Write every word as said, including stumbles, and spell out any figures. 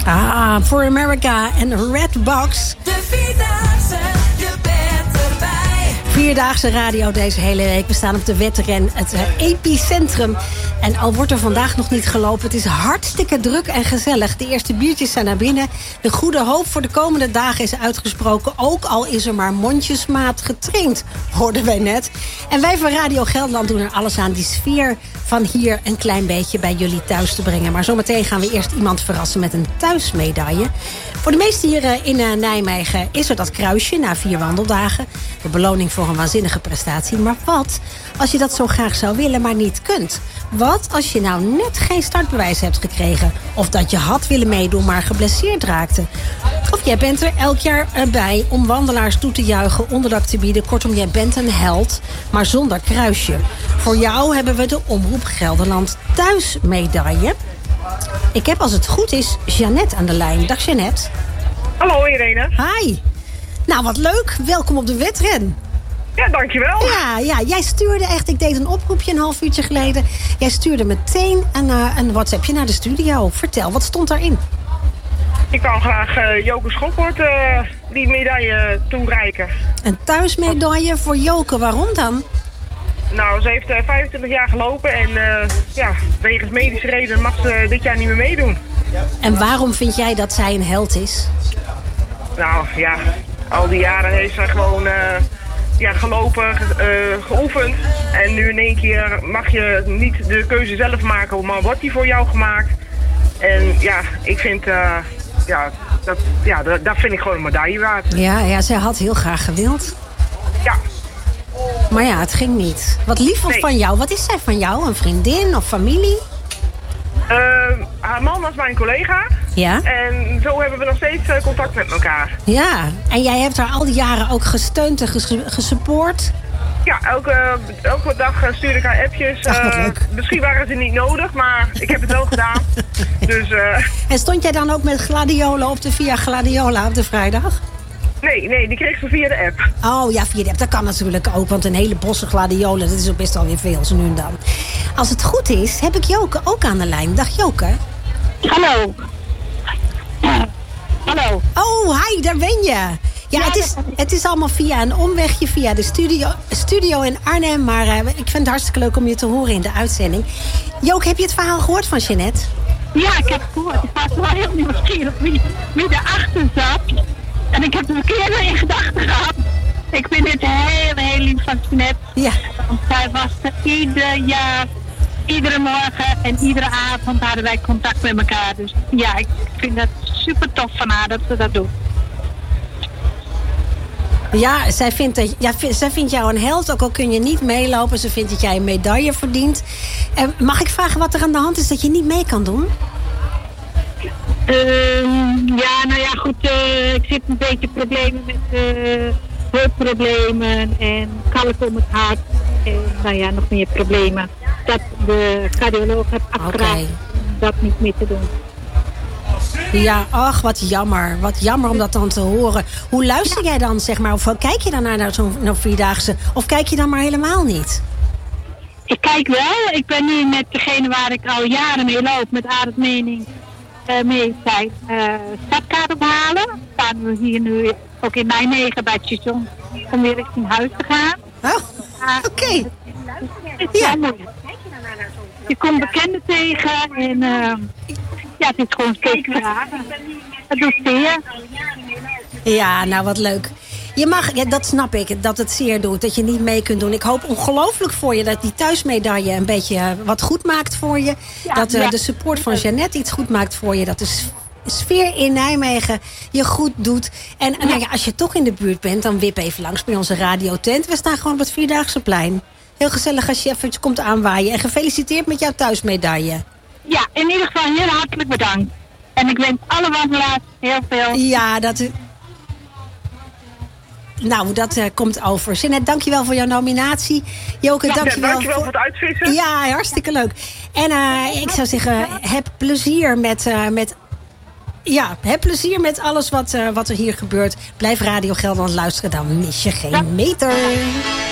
Ah, For America en Redbox. De Vierdaagse, je bent erbij. Vierdaagse radio deze hele week. We staan op de wedren, het uh, epicentrum. En al wordt er vandaag nog niet gelopen, het is hartstikke druk en gezellig. De eerste biertjes zijn naar binnen. De goede hoop voor de komende dagen is uitgesproken. Ook al is er maar mondjesmaat getraind, hoorden wij net. En wij van Radio Gelderland doen er alles aan die sfeer van hier een klein beetje bij jullie thuis te brengen. Maar zometeen gaan we eerst iemand verrassen met een thuismedaille. Voor de meesten hier in uh, Nijmegen is er dat kruisje na vier wandeldagen. De beloning voor een waanzinnige prestatie. Maar wat als je dat zo graag zou willen, maar niet kunt? Wat als je nou net geen startbewijs hebt gekregen? Of dat je had willen meedoen, maar geblesseerd raakte? Of jij bent er elk jaar bij om wandelaars toe te juichen, onderdak te bieden. Kortom, jij bent een held, maar zonder kruisje. Voor jou hebben we de Omroep Gelderland thuismedaille. Ik heb, als het goed is, Jeannette aan de lijn. Dag Jeannette. Hallo Irene. Hi. Nou, wat leuk. Welkom op de wedren. Ja, dankjewel. Ja, ja, jij stuurde echt, ik deed een oproepje een half uurtje geleden. Jij stuurde meteen een, uh, een WhatsAppje naar de studio. Vertel, wat stond daarin? Ik kan graag uh, Joke Schophoort uh, die medaille toereiken. Een thuismedaille voor Joke, waarom dan? Nou, ze heeft uh, vijfentwintig jaar gelopen en uh, ja, wegens medische redenen mag ze dit jaar niet meer meedoen. En waarom vind jij dat zij een held is? Nou ja, al die jaren heeft ze gewoon uh, ja, gelopen, ge, uh, geoefend. En nu in één keer mag je niet de keuze zelf maken, maar wordt die voor jou gemaakt. En ja, ik vind, uh, ja, dat, ja, dat, dat vind ik gewoon een medaille waard. Ja, ja, zij had heel graag gewild. Ja. Maar ja, het ging niet. Wat lief nee. van jou. Wat is zij van jou? Een vriendin of familie? Uh, haar man was mijn collega. Ja. En zo hebben we nog steeds uh, contact met elkaar. Ja. En jij hebt haar al die jaren ook gesteund en ges- gesupport? Ja, elke, elke dag stuurde ik haar appjes. Ach, wat uh, leuk. Misschien waren ze niet nodig, maar ik heb het wel gedaan. Dus, uh, en stond jij dan ook met gladiolen op de Via Gladiola op de vrijdag? Nee, nee, die kreeg ze via de app. Oh ja, via de app. Dat kan natuurlijk ook, want een hele bosse gladiolen, dat is ook best wel weer veel, zo nu en dan. Als het goed is, heb ik Joke ook aan de lijn. Dag Joke. Hallo. Hallo. Oh, hi, daar ben je. Ja, Ja, het, is, het is allemaal via een omwegje, via de studio, studio in Arnhem. Maar uh, ik vind het hartstikke leuk om je te horen in de uitzending. Joke, heb je het verhaal gehoord van Jeannette? Ja, ik heb het gehoord. Ik was wel heel nieuwsgierig wie, wie erachter zat. En ik heb de verkeerde in gedachten gehad. Ik vind het heel, heel lief van Jeannette. Ja. Want zij was er ieder jaar, iedere morgen en iedere avond hadden wij contact met elkaar. Dus ja, ik vind het super tof van haar dat ze dat doet. Ja, zij vindt, dat, ja, zij vindt jou een held, ook al kun je niet meelopen. Ze vindt dat jij een medaille verdient. En mag ik vragen wat er aan de hand is dat je niet mee kan doen? Uh, ja, nou ja, goed. Uh, ik zit een beetje problemen met uh, heupproblemen en kalk om het hart. En nou ja, nog meer problemen. Dat de cardioloog heeft afgeraden Okay. om dat niet meer te doen. Ja, ach, wat jammer. Wat jammer om dat dan te horen. Hoe luister jij dan, zeg maar? Of kijk je dan naar zo'n naar Vierdaagse? Of kijk je dan maar helemaal niet? Ik kijk wel. Ik ben nu met degene waar ik al jaren mee loop, met Arendt Mening, uh, mee zijn uh, stadkaart ophalen. Staan we hier nu ook in Nijmegen bij het station om weer richting huis te gaan. Oh, Uh, oké. Okay. Het is wel moeilijk. Je komt bekenden tegen en uh, ja, het is gewoon steeds vragen. Het doet zeer. Ja, nou wat leuk. Je mag, ja, dat snap ik, dat het zeer doet, dat je niet mee kunt doen. Ik hoop ongelooflijk voor je dat die thuismedaille een beetje uh, wat goed maakt voor je. Ja, dat uh, ja. de support van Jeannette iets goed maakt voor je. Dat de s- sfeer in Nijmegen je goed doet. En ja. Nou ja, als je toch in de buurt bent, dan wip even langs bij onze radiotent. We staan gewoon op het Vierdaagse plein. Heel gezellig als je even komt aanwaaien. En gefeliciteerd met jouw thuismedaille. Ja, in ieder geval heel hartelijk bedankt. En ik wens alle wandelaars heel veel. Ja, dat... Nou, dat uh, komt over. Jeannette, dankjewel voor jouw nominatie. Joke, Ja, dankjewel, dankjewel voor het uitvissen. Ja, hartstikke leuk. En uh, ik zou zeggen, heb plezier met... Uh, met ja, heb plezier met alles wat, uh, wat er hier gebeurt. Blijf Radio Gelderland luisteren, dan mis je geen meter.